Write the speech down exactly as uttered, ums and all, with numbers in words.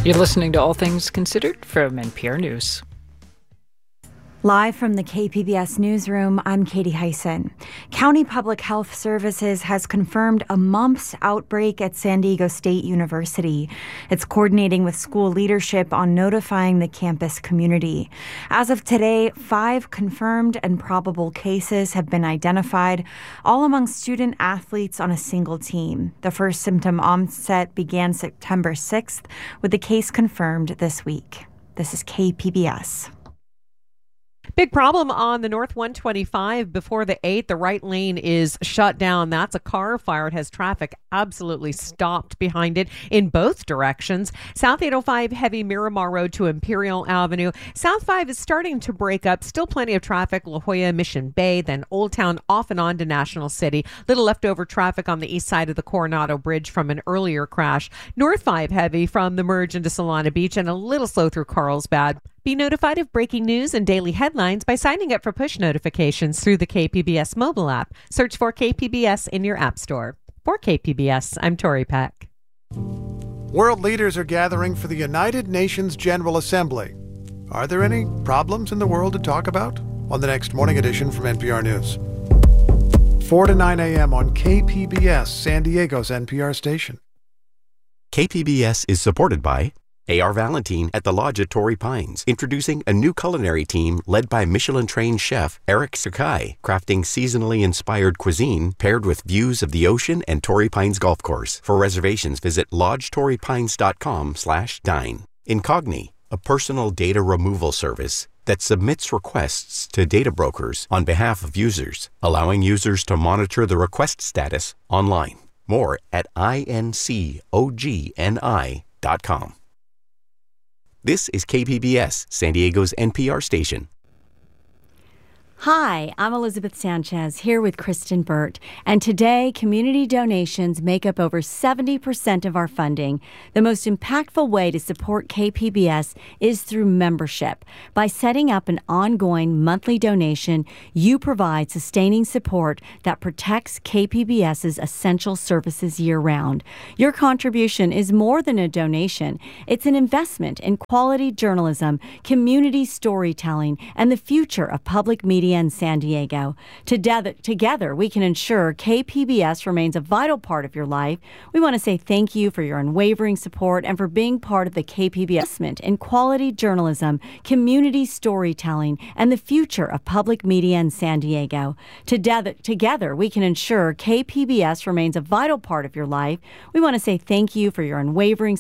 You're listening to All Things Considered from N P R News. Live from the K P B S newsroom, I'm Katie Hyson. County Public Health Services has confirmed a mumps outbreak at San Diego State University. It's coordinating with school leadership on notifying the campus community. As of today, five confirmed and probable cases have been identified, all among student athletes on a single team. The first symptom onset began September sixth, with the case confirmed this week. This is K P B S. Big problem on the North one twenty-five before the eight. The right lane is shut down. That's a car fire. It has traffic absolutely stopped behind it in both directions. South eight oh five heavy Miramar Road to Imperial Avenue. South five is starting to break up. Still plenty of traffic. La Jolla, Mission Bay, then Old Town off and on to National City. Little leftover traffic on the east side of the Coronado Bridge from an earlier crash. North five heavy from the merge into Solana Beach and a little slow through Carlsbad. Be notified of breaking news and daily headlines by signing up for push notifications through the K P B S mobile app. Search for K P B S in your app store. For K P B S, I'm Tori Peck. World leaders are gathering for the United Nations General Assembly. Are there any problems in the world to talk about? On the next morning edition from N P R News. four to nine a.m. on K P B S, San Diego's N P R station. K P B S is supported by A R Valentine at the Lodge at Torrey Pines, introducing a new culinary team led by Michelin-trained chef Eric Sakai, crafting seasonally inspired cuisine paired with views of the ocean and Torrey Pines Golf Course. For reservations, visit lodge torrey pines dot com slash dine. Incogni, a personal data removal service that submits requests to data brokers on behalf of users, allowing users to monitor the request status online. More at incogni dot com. This is K P B S, San Diego's N P R station. Hi, I'm Elizabeth Sanchez here with Kristen Burt, and today community donations make up over seventy percent of our funding. The most impactful way to support K P B S is through membership. By setting up an ongoing monthly donation, you provide sustaining support that protects KPBS's essential services year-round. Your contribution is more than a donation. It's an investment in quality journalism, community storytelling, and the future of public media in San Diego. Together, together, we can ensure K P B S remains a vital part of your life. We want to say thank you for your unwavering support and for being part of the K P B S investment in quality journalism, community storytelling, and the future of public media in San Diego. Together, together, we can ensure K P B S remains a vital part of your life. We want to say thank you for your unwavering